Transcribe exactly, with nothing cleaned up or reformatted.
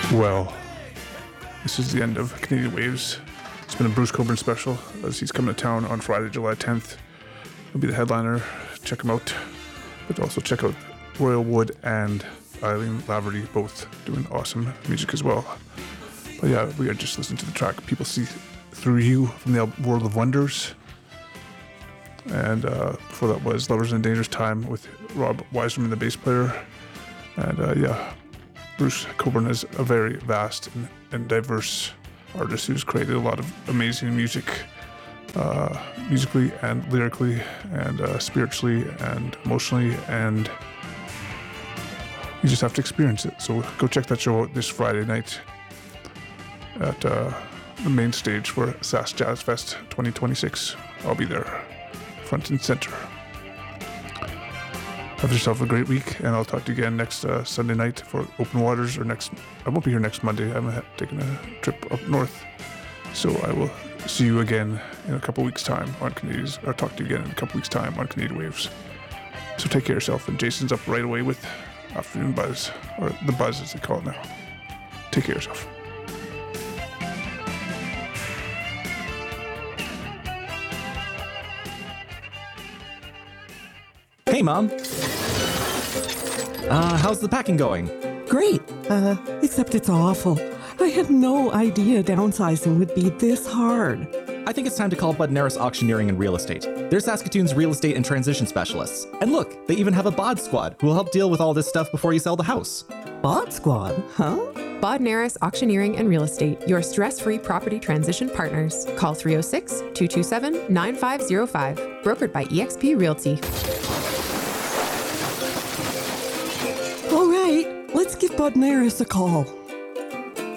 Well, this is the end of Canadian Waves. It's been a Bruce Cockburn special as he's coming to town on Friday, July tenth. He'll be the headliner. Check him out. But also check out Royal Wood and Eileen Laverty, both doing awesome music as well. But yeah, we are just listening to the track People See Through You from the album World of Wonders. And uh, before that was Lovers in a Dangerous Time with Rob Wiseman, the bass player. And uh, yeah, Bruce Cockburn is a very vast and, and diverse artist who's created a lot of amazing music, uh, musically and lyrically and uh, spiritually and emotionally, and you just have to experience it. So go check that show out this Friday night at uh, the main stage for Sask Jazz Fest twenty twenty-six. I'll be there, front and center. Have yourself a great week, and I'll talk to you again next uh, Sunday night for Open Waters, or next, I won't be here next Monday. I'm ha- taking a trip up north. So I will see you again in a couple weeks' time on Canadians, or talk to you again in a couple weeks' time on Canadian Waves. So take care of yourself, and Jason's up right away with Afternoon Buzz, or The Buzz as they call it now. Take care of yourself. Hey, Mom. Uh, how's the packing going? Great, uh, except it's awful. I had no idea downsizing would be this hard. I think it's time to call Bud Neris Auctioneering and Real Estate. They're Saskatoon's real estate and transition specialists. And look, they even have a B O D squad who will help deal with all this stuff before you sell the house. B O D squad, huh? Bud Neris Auctioneering and Real Estate, your stress-free property transition partners. Call three oh six, two two seven, nine five oh five. Brokered by E X P Realty. All right, let's give Bud Neris a call.